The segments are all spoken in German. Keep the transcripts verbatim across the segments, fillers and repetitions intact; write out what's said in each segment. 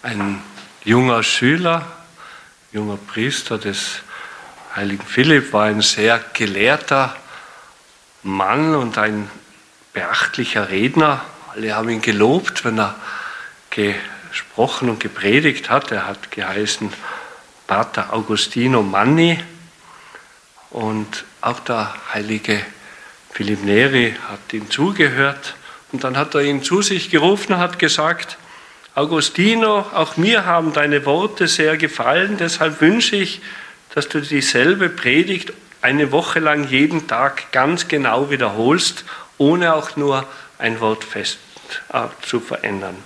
ein junger Schüler, junger Priester des heiligen Philipp, war ein sehr gelehrter Mann und ein beachtlicher Redner. Alle haben ihn gelobt, wenn er gesprochen und gepredigt hat. Er hat geheißen Pater Agostino Manni, und auch der heilige Philipp Neri hat ihm zugehört. Und dann hat er ihn zu sich gerufen und hat gesagt: Agostino, auch mir haben deine Worte sehr gefallen, deshalb wünsche ich, dass du dieselbe Predigt eine Woche lang jeden Tag ganz genau wiederholst, ohne auch nur ein Wort fest äh, zu verändern.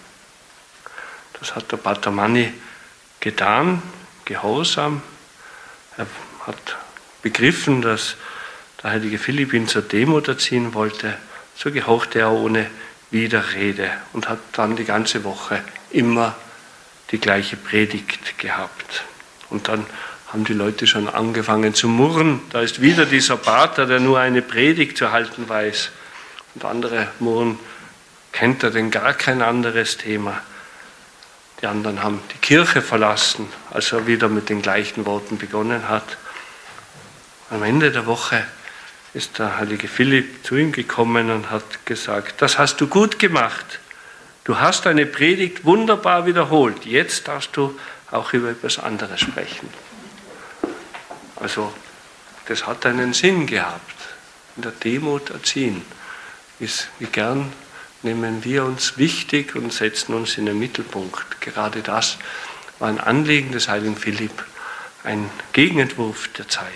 Das hat der Pater Manni getan, gehorsam. Er hat begriffen, dass der heilige Philipp ihn zur Demut erziehen wollte. So gehorchte er ohne Widerrede und hat dann die ganze Woche immer die gleiche Predigt gehabt. Und dann haben die Leute schon angefangen zu murren. Da ist wieder dieser Pater, der nur eine Predigt zu halten weiß. Und andere murren, kennt er denn gar kein anderes Thema? Die anderen haben die Kirche verlassen, als er wieder mit den gleichen Worten begonnen hat. Am Ende der Woche ist der heilige Philipp zu ihm gekommen und hat gesagt: Das hast du gut gemacht. Du hast deine Predigt wunderbar wiederholt. Jetzt darfst du auch über etwas anderes sprechen. Also, das hat einen Sinn gehabt. In der Demut erziehen. Wie gern nehmen wir uns wichtig und setzen uns in den Mittelpunkt. Gerade das war ein Anliegen des heiligen Philipp, ein Gegenentwurf der Zeit.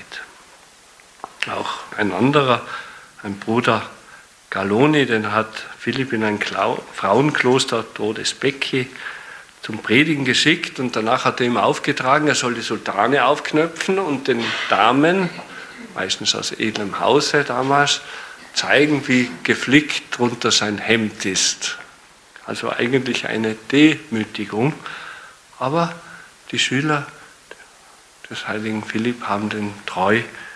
Auch ein anderer, ein Bruder Galloni, den hat Philipp in ein Frauenkloster Todesbecchi zum Predigen geschickt, und danach hat er ihm aufgetragen, er soll die Sultane aufknöpfen und den Damen, meistens aus edlem Hause damals, zeigen, wie geflickt drunter sein Hemd ist. Also eigentlich eine Demütigung. Aber die Schüler des heiligen Philipp haben den treu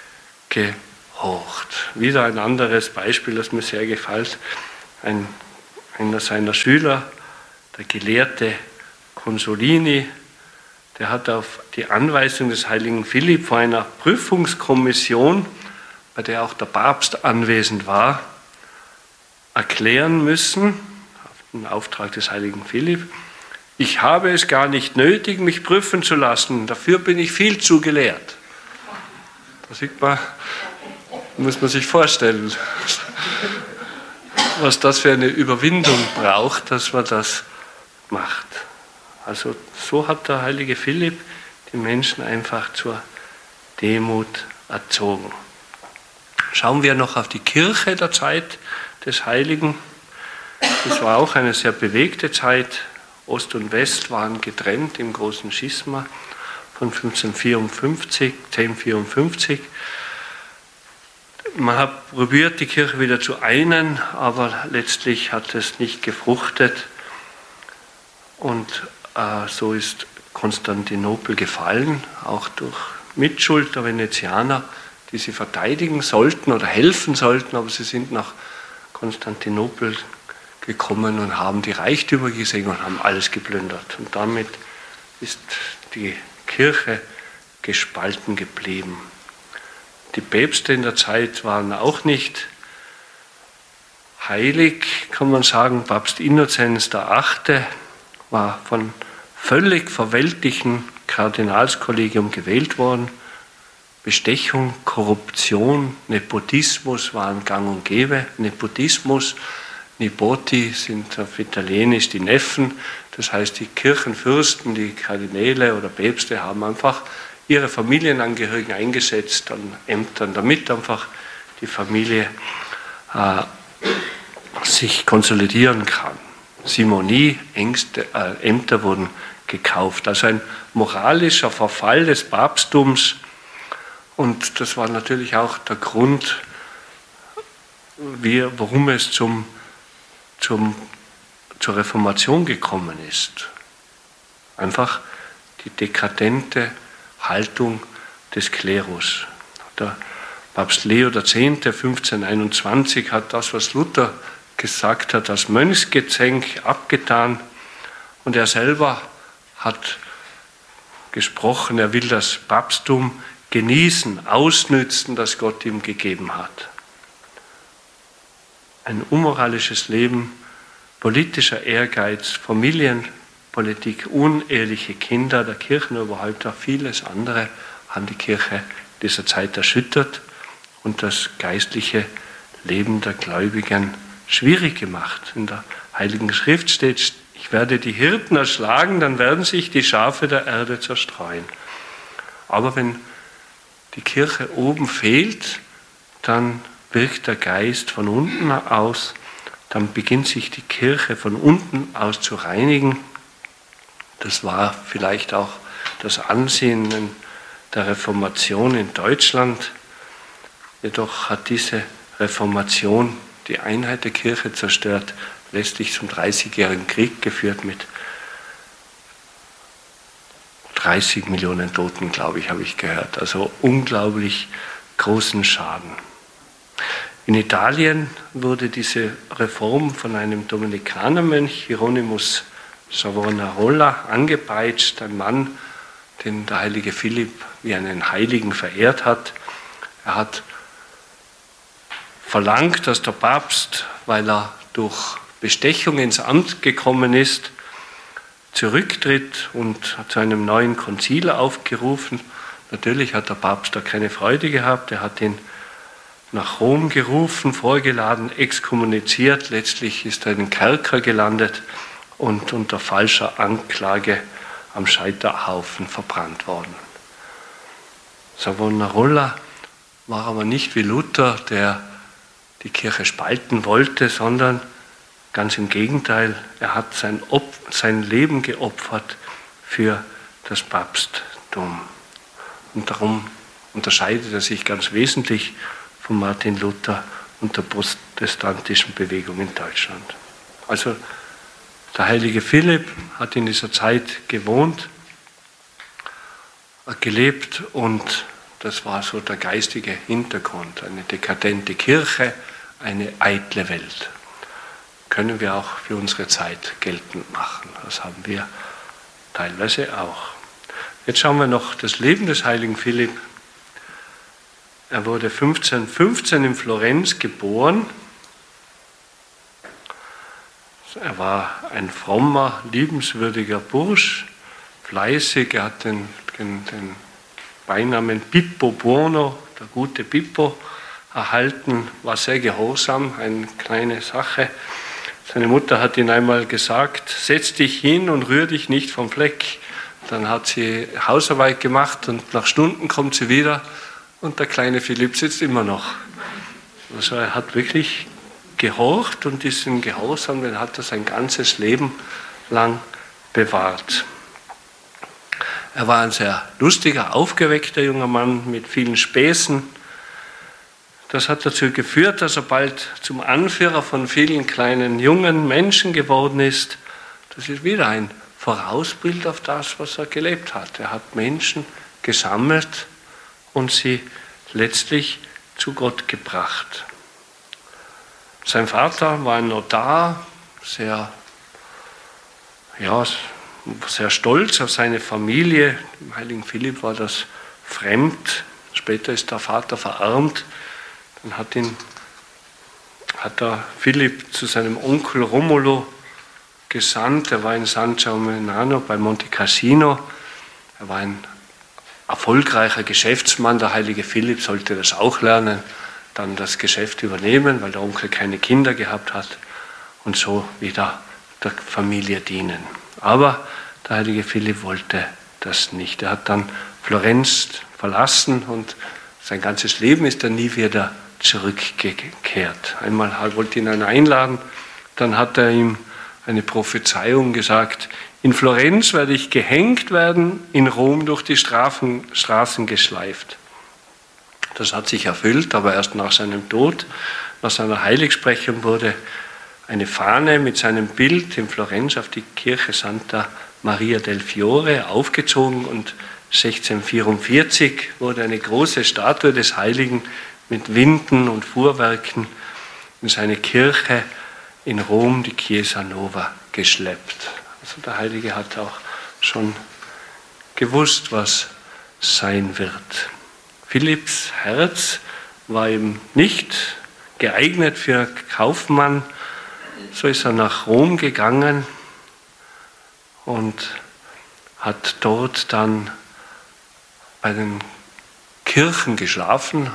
gehorcht. Wieder ein anderes Beispiel, das mir sehr gefällt. Ein, einer seiner Schüler, der Gelehrte Consolini, der hat auf die Anweisung des heiligen Philipp vor einer Prüfungskommission, bei der auch der Papst anwesend war, erklären müssen, auf den Auftrag des heiligen Philipp: Ich habe es gar nicht nötig, mich prüfen zu lassen, dafür bin ich viel zu gelehrt. Da sieht man, muss man sich vorstellen, was das für eine Überwindung braucht, dass man das macht. Also so hat der heilige Philipp die Menschen einfach zur Demut erzogen. Schauen wir noch auf die Kirche der Zeit des Heiligen. Das war auch eine sehr bewegte Zeit. Ost und West waren getrennt im großen Schisma von fünfzehnhundertvierundfünfzig, zehnhundertvierundfünfzig. Man hat probiert, die Kirche wieder zu einen, aber letztlich hat es nicht gefruchtet. Und äh, so ist Konstantinopel gefallen, auch durch Mitschuld der Venezianer, die sie verteidigen sollten oder helfen sollten, aber sie sind nach Konstantinopel gekommen und haben die Reichtümer gesehen und haben alles geplündert. Und damit ist die Kirche gespalten geblieben. Die Päpste in der Zeit waren auch nicht heilig, kann man sagen. Papst Innozenz der Achte war von völlig verweltlichen Kardinalskollegium gewählt worden. Bestechung, Korruption, Nepotismus waren gang und gäbe. Nepotismus, Nipoti sind auf Italienisch die Neffen. Das heißt, die Kirchenfürsten, die Kardinäle oder Päpste haben einfach ihre Familienangehörigen eingesetzt an Ämtern, damit einfach die Familie äh, sich konsolidieren kann. Simonie, Ängste, äh, Ämter wurden gekauft. Also ein moralischer Verfall des Papsttums. Und das war natürlich auch der Grund, wie, warum es zum, zum, zur Reformation gekommen ist. Einfach die dekadente Haltung des Klerus. Der Papst Leo der Zehnte fünfzehnhunderteinundzwanzig hat das, was Luther gesagt hat, als Mönchsgezänk abgetan, und er selber hat gesprochen, er will das Papsttum genießen, ausnützen, das Gott ihm gegeben hat. Ein unmoralisches Leben, politischer Ehrgeiz, Familienpolitik, uneheliche Kinder, der Kirchenüberhalter, vieles andere haben die Kirche dieser Zeit erschüttert und das geistliche Leben der Gläubigen schwierig gemacht. In der Heiligen Schrift steht, ich werde die Hirten erschlagen, dann werden sich die Schafe der Erde zerstreuen. Aber wenn die Kirche oben fehlt, dann wirkt der Geist von unten aus, dann beginnt sich die Kirche von unten aus zu reinigen. Das war vielleicht auch das Ansehen der Reformation in Deutschland. Jedoch hat diese Reformation die Einheit der Kirche zerstört, letztlich zum Dreißigjährigen Krieg geführt mit dreißig Millionen Toten, glaube ich, habe ich gehört. Also unglaublich großen Schaden. In Italien wurde diese Reform von einem Dominikanermönch, Hieronymus Savonarola, angepeitscht, ein Mann, den der heilige Philipp wie einen Heiligen verehrt hat. Er hat verlangt, dass der Papst, weil er durch Bestechung ins Amt gekommen ist, zurücktritt und hat zu einem neuen Konzil aufgerufen. Natürlich hat der Papst da keine Freude gehabt. Er hat ihn nach Rom gerufen, vorgeladen, exkommuniziert. Letztlich ist er in den Kerker gelandet und unter falscher Anklage am Scheiterhaufen verbrannt worden. Savonarola war aber nicht wie Luther, der die Kirche spalten wollte, sondern ganz im Gegenteil, er hat sein, Op- sein Leben geopfert für das Papsttum. Und darum unterscheidet er sich ganz wesentlich von Martin Luther und der protestantischen Bewegung in Deutschland. Also der heilige Philipp hat in dieser Zeit gewohnt, gelebt und das war so der geistige Hintergrund. Eine dekadente Kirche, eine eitle Welt. Können wir auch für unsere Zeit geltend machen. Das haben wir teilweise auch. Jetzt schauen wir noch das Leben des heiligen Philipp. Er wurde fünfzehnhundertfünfzehn in Florenz geboren. Er war ein frommer, liebenswürdiger Bursch, fleißig. Er hat den, den, den Beinamen Pippo Buono, der gute Pippo, erhalten, war sehr gehorsam, eine kleine Sache. Seine Mutter hat ihn einmal gesagt, setz dich hin und rühr dich nicht vom Fleck. Dann hat sie Hausarbeit gemacht und nach Stunden kommt sie wieder und der kleine Philipp sitzt immer noch. Also er hat wirklich gehorcht und diesen Gehorsam, den hat er sein ganzes Leben lang bewahrt. Er war ein sehr lustiger, aufgeweckter junger Mann mit vielen Späßen. Das hat dazu geführt, dass er bald zum Anführer von vielen kleinen jungen Menschen geworden ist. Das ist wieder ein Vorausbild auf das, was er gelebt hat. Er hat Menschen gesammelt und sie letztlich zu Gott gebracht. Sein Vater war ein Notar, sehr, ja, sehr stolz auf seine Familie. Dem heiligen Philipp war das fremd. Später ist der Vater verarmt. Dann hat, ihn, hat er Philipp zu seinem Onkel Romulo gesandt. Er war in San Giovanni bei Monte Cassino. Er war ein erfolgreicher Geschäftsmann. Der heilige Philipp sollte das auch lernen, dann das Geschäft übernehmen, weil der Onkel keine Kinder gehabt hat und so wieder der Familie dienen. Aber der heilige Philipp wollte das nicht. Er hat dann Florenz verlassen und sein ganzes Leben ist er nie wieder zurückgekehrt. Einmal wollte ihn einer einladen, dann hat er ihm eine Prophezeiung gesagt, in Florenz werde ich gehängt werden, in Rom durch die Straßen, Straßen geschleift. Das hat sich erfüllt, aber erst nach seinem Tod, nach seiner Heiligsprechung wurde eine Fahne mit seinem Bild in Florenz auf die Kirche Santa Maria del Fiore aufgezogen und sechzehnhundertvierundvierzig wurde eine große Statue des Heiligen mit Winden und Fuhrwerken in seine Kirche in Rom, die Chiesa Nova, geschleppt. Also der Heilige hat auch schon schon gewusst, was sein wird. Philipps Herz war eben nicht geeignet für Kaufmann. So ist er nach Rom gegangen und hat dort dann bei den Kirchen geschlafen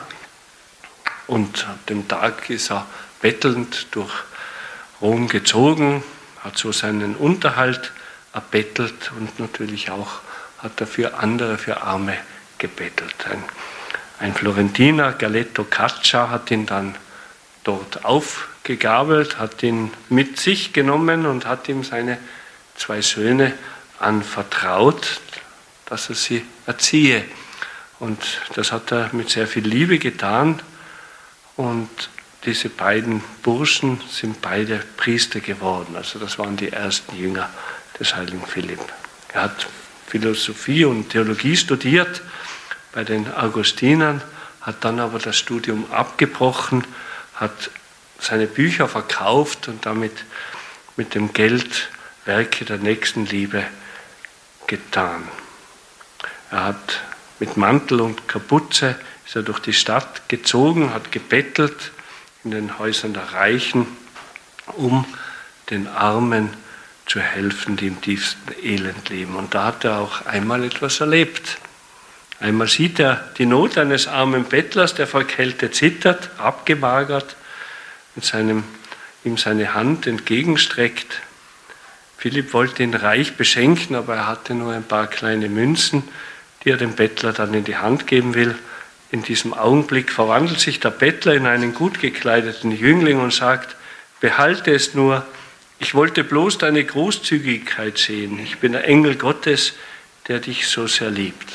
und ab dem Tag ist er bettelnd durch Rom gezogen, hat so seinen Unterhalt erbettelt und natürlich auch hat er für andere, für Arme gebettelt. Ein, ein Florentiner, Galetto Caccia, hat ihn dann dort aufgegabelt, hat ihn mit sich genommen und hat ihm seine zwei Söhne anvertraut, dass er sie erziehe. Und das hat er mit sehr viel Liebe getan. Und diese beiden Burschen sind beide Priester geworden. Also das waren die ersten Jünger des heiligen Philipp. Er hat Philosophie und Theologie studiert bei den Augustinern, hat dann aber das Studium abgebrochen, hat seine Bücher verkauft und damit mit dem Geld Werke der Nächstenliebe getan. Er hat mit Mantel und Kapuze ist er durch die Stadt gezogen, hat gebettelt in den Häusern der Reichen, um den Armen zu helfen, die im tiefsten Elend leben. Und da hat er auch einmal etwas erlebt. Einmal sieht er die Not eines armen Bettlers, der vor Kälte zittert, abgemagert, mit seinem, ihm seine Hand entgegenstreckt. Philipp wollte ihn reich beschenken, aber er hatte nur ein paar kleine Münzen, die er dem Bettler dann in die Hand geben will. In diesem Augenblick verwandelt sich der Bettler in einen gut gekleideten Jüngling und sagt, behalte es nur, ich wollte bloß deine Großzügigkeit sehen. Ich bin der Engel Gottes, der dich so sehr liebt.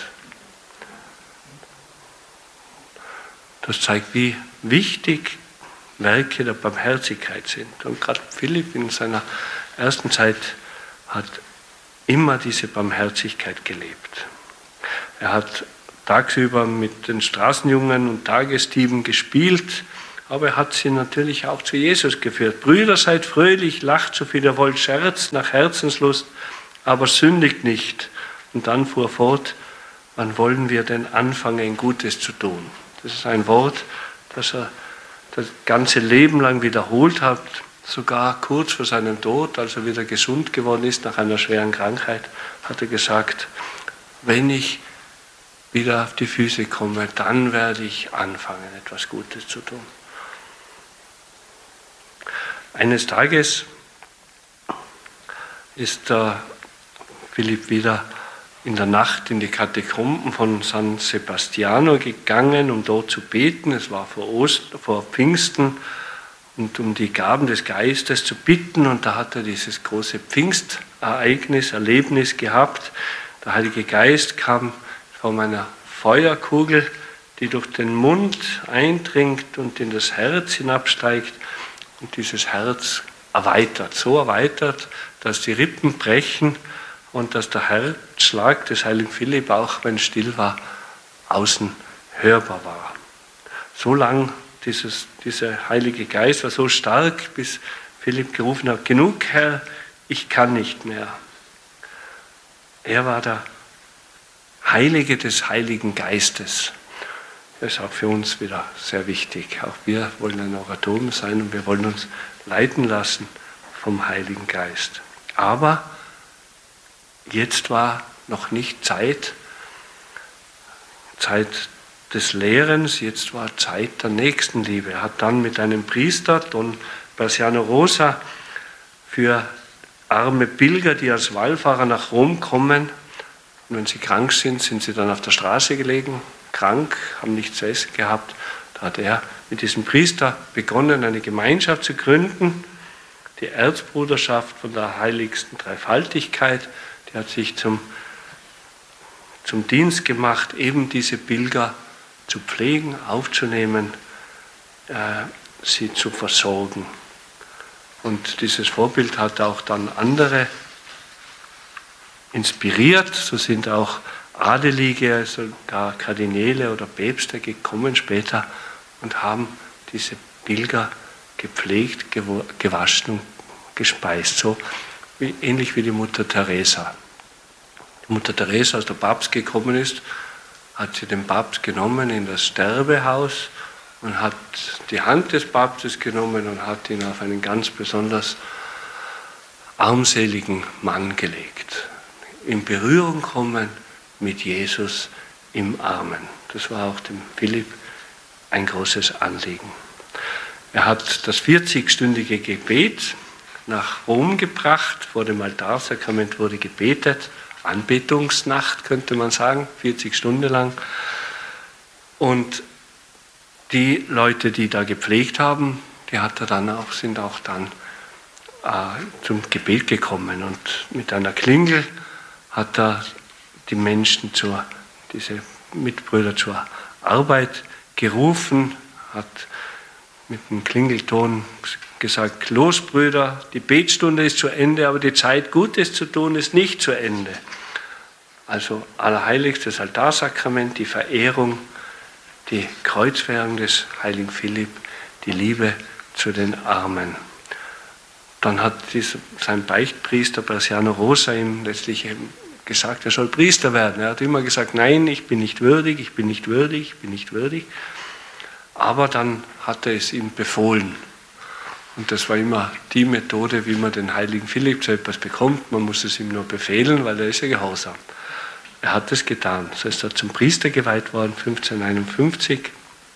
Das zeigt, wie wichtig Werke der Barmherzigkeit sind. Und gerade Philipp in seiner ersten Zeit hat immer diese Barmherzigkeit gelebt. Er hat tagsüber mit den Straßenjungen und Tagesdieben gespielt, aber er hat sie natürlich auch zu Jesus geführt. Brüder, seid fröhlich, lacht so viel ihr wollt, scherzt nach Herzenslust, aber sündigt nicht. Und dann fuhr er fort, wann wollen wir denn anfangen, Gutes zu tun? Das ist ein Wort, das er das ganze Leben lang wiederholt hat, sogar kurz vor seinem Tod, als er wieder gesund geworden ist nach einer schweren Krankheit, hat er gesagt, wenn ich wieder auf die Füße komme, dann werde ich anfangen, etwas Gutes zu tun. Eines Tages ist der Philipp wieder in der Nacht in die Katakomben von San Sebastiano gegangen, um dort zu beten. Es war vor, Ost, vor Pfingsten und um die Gaben des Geistes zu bitten. Und da hat er dieses große Pfingstereignis, Erlebnis gehabt. Der Heilige Geist kam von einer Feuerkugel, die durch den Mund eindringt und in das Herz hinabsteigt und dieses Herz erweitert, so erweitert, dass die Rippen brechen und dass der Herzschlag des heiligen Philipp, auch wenn still war, außen hörbar war. So lang dieses, dieser Heilige Geist war so stark, bis Philipp gerufen hat, genug Herr, ich kann nicht mehr. Er war der Heilige des Heiligen Geistes. Das ist auch für uns wieder sehr wichtig. Auch wir wollen ein Oratorium sein und wir wollen uns leiten lassen vom Heiligen Geist. Aber jetzt war noch nicht Zeit, Zeit des Lehrens, jetzt war Zeit der Nächstenliebe. Er hat dann mit einem Priester, Don Persiano Rosa, für arme Pilger, die als Wallfahrer nach Rom kommen, und wenn sie krank sind, sind sie dann auf der Straße gelegen, krank, haben nichts zu essen gehabt. Da hat er mit diesem Priester begonnen, eine Gemeinschaft zu gründen, die Erzbruderschaft von der heiligsten Dreifaltigkeit. Die hat sich zum, zum Dienst gemacht, eben diese Pilger zu pflegen, aufzunehmen, äh, sie zu versorgen. Und dieses Vorbild hat auch dann andere inspiriert. So sind auch Adelige, sogar Kardinäle oder Päpste gekommen später und haben diese Pilger gepflegt, gewaschen und gespeist. So wie, ähnlich wie die Mutter Teresa. Mutter Teresa, als der Papst gekommen ist, hat sie den Papst genommen in das Sterbehaus und hat die Hand des Papstes genommen und hat ihn auf einen ganz besonders armseligen Mann gelegt. In Berührung kommen mit Jesus im Armen. Das war auch dem Philipp ein großes Anliegen. Er hat das vierzigstündige Gebet nach Rom gebracht. Vor dem Altarsakrament wurde gebetet. Anbetungsnacht könnte man sagen, vierzig Stunden lang. Und die Leute, die da gepflegt haben, die hat er dann auch, sind auch dann äh, zum Gebet gekommen. Und mit einer Klingel hat er die Menschen, zur, diese Mitbrüder zur Arbeit gerufen, hat mit dem Klingelton gesagt, los Brüder, die Betstunde ist zu Ende, aber die Zeit, Gutes zu tun, ist nicht zu Ende. Also Allerheiligstes Altarsakrament, die Verehrung, die Kreuzfährung des heiligen Philipp, die Liebe zu den Armen. Dann hat dieser, sein Beichtpriester Bresciano Rosa ihm letztlich gesagt, er soll Priester werden. Er hat immer gesagt, nein, ich bin nicht würdig, ich bin nicht würdig, ich bin nicht würdig. Aber dann hat er es ihm befohlen. Und das war immer die Methode, wie man den heiligen Philipp zu etwas bekommt. Man muss es ihm nur befehlen, weil er ist ja gehorsam. Er hat es getan. So ist er zum Priester geweiht worden, fünfzehnhunderteinundfünfzig.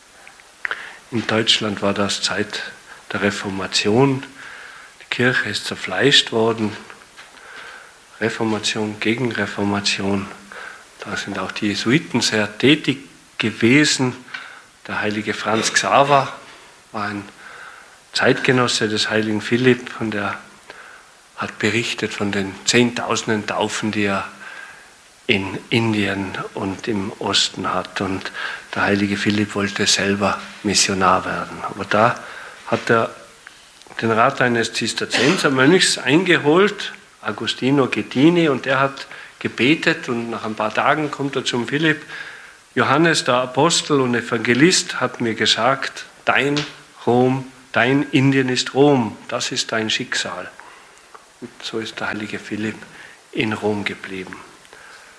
In Deutschland war das Zeit der Reformation. Die Kirche ist zerfleischt worden. Reformation, Gegenreformation. Da sind auch die Jesuiten sehr tätig gewesen. Der heilige Franz Xaver war ein Zeitgenosse des heiligen Philipp und er hat berichtet von den Zehntausenden Taufen, die er in Indien und im Osten hat. Und der heilige Philipp wollte selber Missionar werden. Aber da hat er den Rat eines Zisterziensermönchs eingeholt, Agostino Ghettini, und der hat gebetet und nach ein paar Tagen kommt er zum Philipp. Johannes, der Apostel und Evangelist, hat mir gesagt, dein Rom, dein Indien ist Rom, das ist dein Schicksal. Und so ist der heilige Philipp in Rom geblieben.